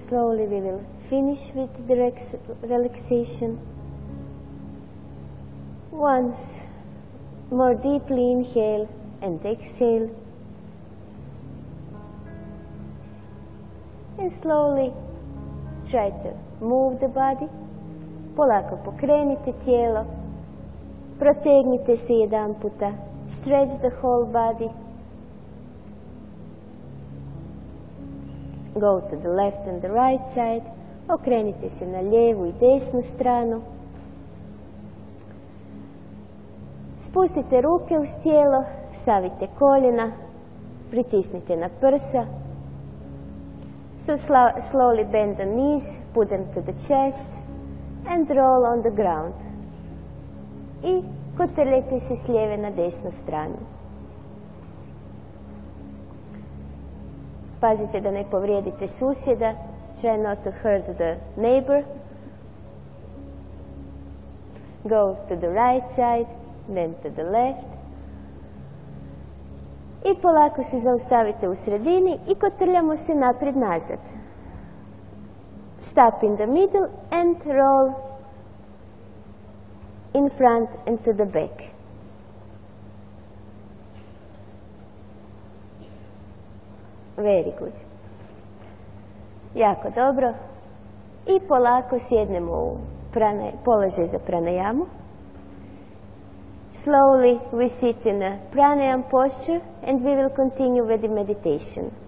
Slowly we will finish with the relaxation. Once more deeply inhale and exhale. And slowly try to move the body. Polako pokrenite tijelo. Protegnite se jedan puta. Stretch the whole body. Go to the left and the right side. Okrenite se na lijevu i desnu stranu. Spustite ruke uz tijelo, savite koljena, pritisnite na prsa. So slowly bend the knees, put them to the chest and roll on the ground. I kotrljajte se s lijeve na desnu stranu. Pazite da ne povrijedite susjeda. Try not to hurt the neighbor. Go to the right side, then to the left. I polako se zaustavite u sredini i kotrljamo se naprijed nazad. Stop in the middle and roll in front and to the back. Very good. Jako dobro. I polako sjednemo u položaj za pranayamu. Slowly we sit in a pranayama posture and we will continue with the meditation.